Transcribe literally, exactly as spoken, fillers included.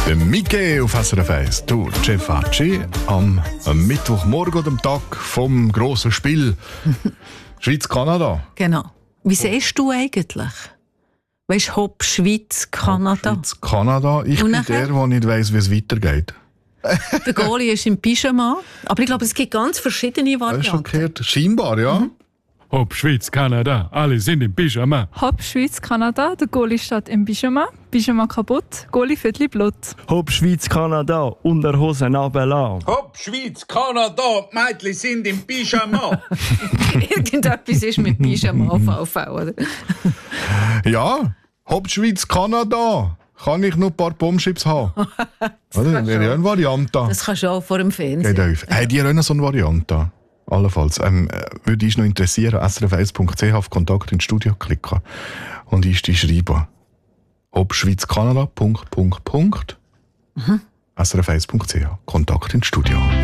Der Mickey auf S R F eins. Du, Jeff Hatschi, am, am Mittwochmorgen, dem Tag vom grossen Spiel Schweiz-Kanada. Genau. Wie siehst du eigentlich? Weißt du, Hopp, Schweiz, Kanada? Schweiz-Kanada. Ich Und bin nachher? der, der nicht weiss, wie es weitergeht. Der Goalie ist im Pyjama. Aber ich glaube, es gibt ganz verschiedene Das ist schon Varianten. gehört. Scheinbar, ja. Mhm. Hopp, Schweiz, Kanada, alle sind im Pyjama. Hopp, Schweiz, Kanada, der Goalie steht im Pyjama, Pyjama kaputt, Goalie Viertel blut. Hopp, Schweiz, Kanada, Unterhosen runterlassen. Hopp, Schweiz, Kanada, die Mädchen sind im Pyjama. Irgendetwas ist mit Pyjama auf V V, oder? Ja, Hopp, Schweiz, Kanada. Kann ich noch ein paar Bombschips haben? Oder? Wäre ja eine Variante. Das kannst du auch vor dem Fernsehen. Geht auf. Habt ihr auch noch so eine Variante? Allenfalls. Ähm, äh, würde ich noch interessieren, s r f eins punkt c h auf Kontakt ins Studio klicken und ist die schreiben. Ob Schweiz Kanada, Punkt, Punkt, Punkt. Mhm. s r f eins punkt c h Kontakt ins Studio.